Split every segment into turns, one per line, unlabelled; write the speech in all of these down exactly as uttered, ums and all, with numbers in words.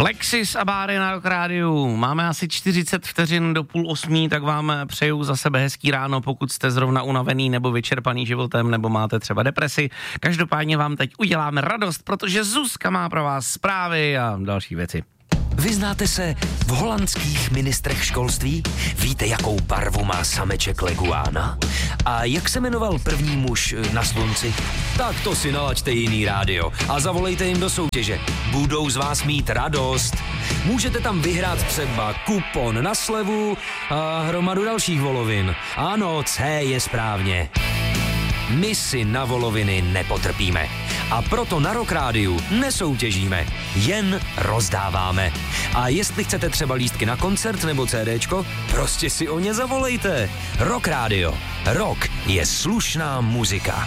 Lexis a Báry na Rock Rádiu. Máme asi čtyřicet vteřin do půl osmí, tak vám přeju za sebe hezký ráno, pokud jste zrovna unavený nebo vyčerpaný životem, nebo máte třeba depresi. Každopádně vám teď uděláme radost, protože Zuzka má pro vás zprávy a další věci.
Vyznáte se v holandských ministrech školství? Víte, jakou barvu má sameček leguána? A jak se jmenoval první muž na slunci? Tak to si nalaďte jiný rádio a zavolejte jim do soutěže. Budou z vás mít radost. Můžete tam vyhrát třeba kupon na slevu a hromadu dalších volovin. Ano, C je správně. My si na voloviny nepotrpíme. A proto na Rock Rádiu nesoutěžíme, jen rozdáváme. A jestli chcete třeba lístky na koncert nebo CDčko, prostě si o ně zavolejte. Rock Rádio. Rock je slušná muzika.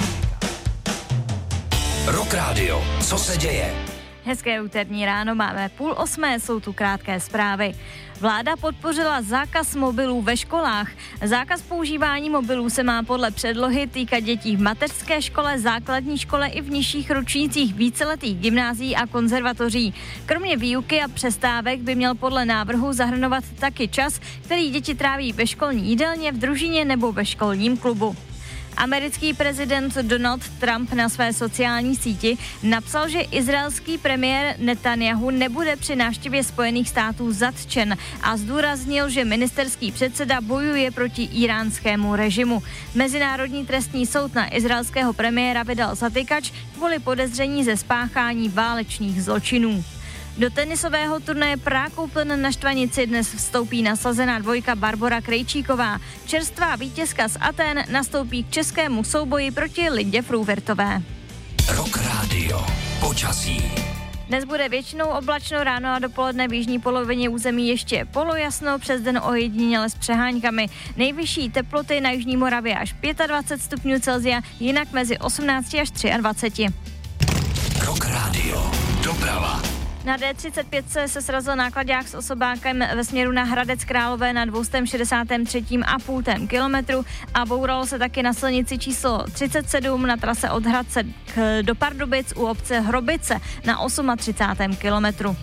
Rock Rádio. Co se děje?
Hezké úterní ráno, máme půl osmé, jsou tu krátké zprávy. Vláda podpořila zákaz mobilů ve školách. Zákaz používání mobilů se má podle předlohy týkat dětí v mateřské škole, základní škole i v nižších ročnících víceletých gymnázií a konzervatoří. Kromě výuky a přestávek by měl podle návrhu zahrnovat taky čas, který děti tráví ve školní jídelně, v družině nebo ve školním klubu. Americký prezident Donald Trump na své sociální síti napsal, že izraelský premiér Netanyahu nebude při návštěvě Spojených států zatčen a zdůraznil, že ministerský předseda bojuje proti íránskému režimu. Mezinárodní trestní soud na izraelského premiéra vydal zatykač kvůli podezření ze spáchání válečných zločinů. Do tenisového turnaje Prague Open na Štvanici dnes vstoupí nasazená dvojka Barbora Krejčíková. Čerstvá vítězka z Athén nastoupí k českému souboji proti Lindě Fruhvirtové.
Rock Rádio. Počasí.
Dnes bude většinou oblačno, ráno a dopoledne v jižní polovině území ještě polojasno, přes den ojediněle s přeháňkami. Nejvyšší teploty na jižní Moravě až dvacet pět stupňů Celsia, jinak mezi osmnáct až třicet tři.
Rock Rádio. Doprava.
Na D třicet pět se srazil náklaďák s osobákem ve směru na Hradec Králové na dvě stě šedesát tři a půl kilometru a bouralo se taky na silnici číslo třicet sedm na trase od Hradce k, do Pardubic u obce Hrobice na třicet osm kilometru.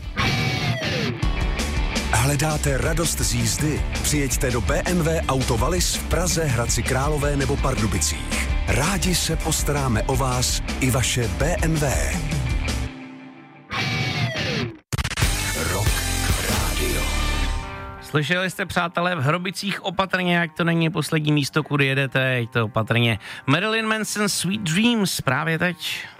Hledáte radost z jízdy? Přijeďte do bé em vé Auto Wallis v Praze, Hradci Králové nebo Pardubicích. Rádi se postaráme o vás i vaše bé em vé.
Slyšeli jste, přátelé, v Hrobicích opatrně, jak to není poslední místo, kudy jedete, je to opatrně. Marilyn Manson Sweet Dreams právě teď.